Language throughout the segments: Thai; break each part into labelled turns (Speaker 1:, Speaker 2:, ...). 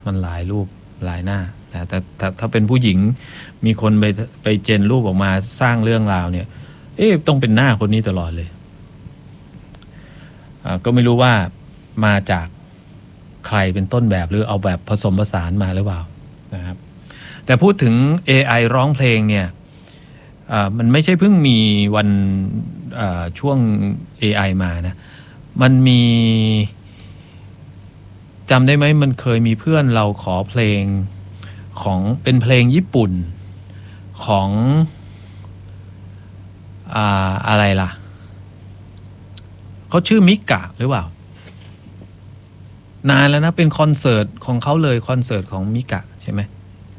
Speaker 1: มันหลายรูปหลายหน้าแต่ถ้าเป็นผู้หญิงมีคนไปเจนรูปออกมาสร้างเรื่องราวเนี่ยต้องเป็นหน้าคนนี้ตลอดเลยก็ไม่รู้ว่ามาจากใครเป็นต้นแบบหรือเอาแบบผสมผสานมาหรือเปล่านะครับแต่พูดถึง AI ร้องเพลงเนี่ยมันไม่ใช่เพิ่งมีวันช่วง AI มานะมันมีจำได้ไหมมันเคยมีเพื่อนเราขอเพลงของเป็นเพลงญี่ปุ่นของอะไรล่ะเขาชื่อมิกะหรือเปล่านานแล้วนะเป็นคอนเสิร์ตของเขาเลยคอนเสิร์ตของมิกะใช่ไหม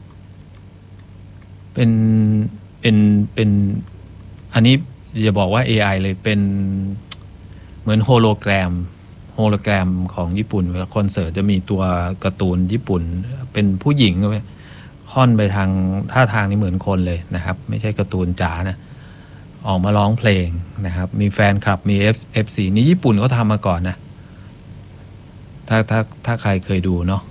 Speaker 1: เป็นอันนี้อย่าบอกว่า AI เลยเป็นเหมือนโฮโลแกรมของญี่ปุ่นเวลาคอนเสิร์ตจะมีตัวการ์ตูนญี่ปุ่นเป็นผู้หญิงก็ค่อนไปทางท่าทางนี่เหมือนคนเลยนะครับไม่ใช่การ์ตูนจ๋านะออกมาร้องเพลงนะครับมีแฟนคลับมี FC นี่ญี่ปุ่นเขาทำมาก่อนนะถ้าใครเคยดูเนาะ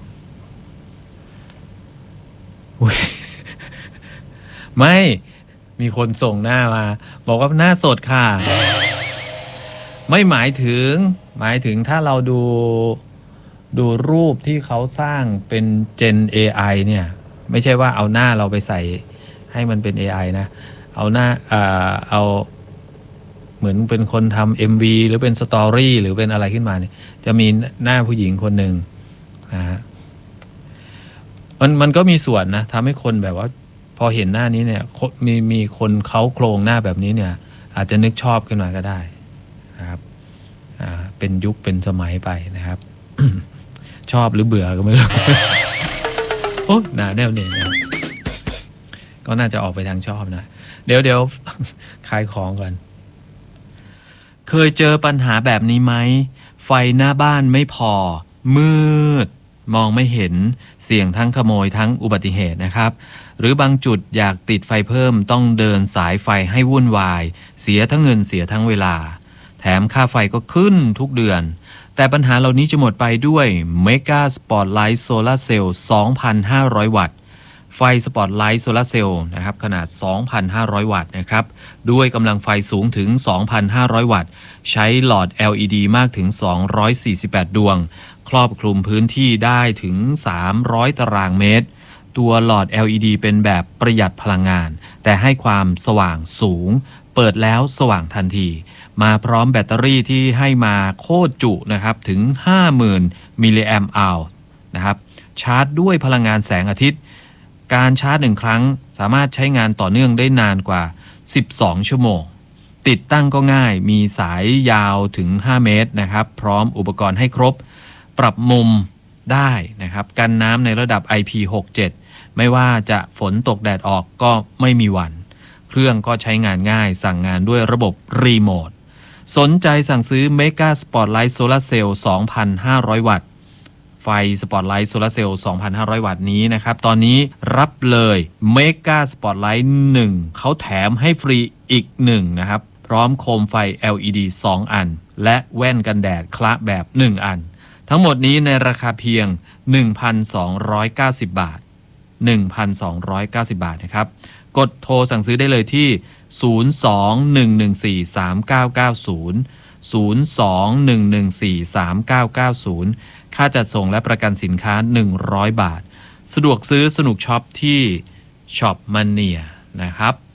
Speaker 1: ไม่มีคนส่งหน้ามาบอกว่าหน้าสดค่ะไม่หมายถึงถ้าเราดูรูปที่เขาสร้างเป็น Gen AI เนี่ยไม่ใช่ว่าเอาหน้าเราไปใส่ให้มันเป็น AI นะเอาหน้าเอาเหมือนเป็นคนทำ MV หรือเป็นสตอรี่หรือเป็นอะไรขึ้นมาเนี่ยจะมีหน้าผู้หญิงคนหนึ่งนะฮะมันก็มีส่วนนะทำให้คนแบบว่าพอเห็นหน้านี้เนี่ยมีคนเขาโครงหน้าแบบนี้เนี่ยอาจจะนึกชอบขึ้นมาก็ได้นะครับเป็นยุคเป็นสมัยไปนะครับ ชอบหรือเบื่อก็ไม่รู้ โอ้หนาแน่วเนี่ยนะก็น่าจะออกไปทางชอบนะเดี๋ยว ขายของก่อนเคยเจอปัญหาแบบนี้ไหมไฟหน้าบ้านไม่พอมืดมองไม่เห็นเสี่ยงทั้งขโมยทั้งอุบัติเหตุนะครับหรือบางจุดอยากติดไฟเพิ่มต้องเดินสายไฟให้วุ่นวายเสียทั้งเงินเสียทั้งเวลาแถมค่าไฟก็ขึ้นทุกเดือนแต่ปัญหาเหล่านี้จะหมดไปด้วย Mega Spotlight Solar Cell 2,500 วัตต์ไฟสปอตไลท์โซลาร์เซลล์นะครับขนาด 2,500 วัตต์นะครับด้วยกำลังไฟสูงถึง 2,500 วัตต์ใช้หลอด LED มากถึง 248 ดวงครอบคลุมพื้นที่ได้ถึง 300 ตารางเมตรตัวหลอด LED เป็นแบบประหยัดพลังงานแต่ให้ความสว่างสูงเปิดแล้วสว่างทันทีมาพร้อมแบตเตอรี่ที่ให้มาโคตรจุนะครับถึง 50,000 มิลลิแอมป์อัลนะครับชาร์จด้วยพลังงานแสงอาทิตย์การชาร์จ1ครั้งสามารถใช้งานต่อเนื่องได้นานกว่า12ชั่วโมงติดตั้งก็ง่ายมีสายยาวถึง5เมตรนะครับพร้อมอุปกรณ์ให้ครบปรับมุมได้นะครับกันน้ำในระดับ IP67 ไม่ว่าจะฝนตกแดดออกก็ไม่มีหวั่นเครื่องก็ใช้งานง่ายสั่งงานด้วยระบบรีโมทสนใจสั่งซื้อ Mega Spotlight Solar Cell 2,500 วัตต์ไฟสปอตไลท์โซลาร์เซลล์ 2,500 วัตต์นี้นะครับตอนนี้รับเลย Mega Spotlight 1เขาแถมให้ฟรีอีก1นะครับพร้อมโคมไฟ LED 2 อันและแว่นกันแดดคละแบบ1อันทั้งหมดนี้ในราคาเพียง 1,290 บาท 1,290 บาทนะครับกดโทรสั่งซื้อได้เลยที่ 02-114-3990 02-114-3990 ค่าจัดส่งและประกันสินค้า100 บาทสะดวกซื้อสนุกช็อปที่ช็อปมานเนียนะครับ